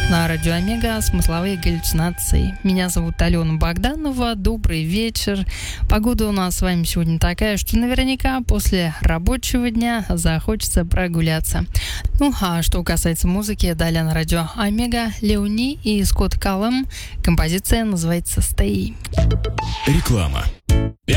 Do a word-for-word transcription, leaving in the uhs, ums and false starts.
На радио Омега «Смысловые галлюцинации». Меня зовут Алена Богданова. Добрый вечер. Погода у нас с вами сегодня такая, что наверняка после рабочего дня захочется прогуляться. Ну, а что касается музыки, далее на радио Омега Леони и Скотт Каллам. Композиция называется «Stay». Реклама.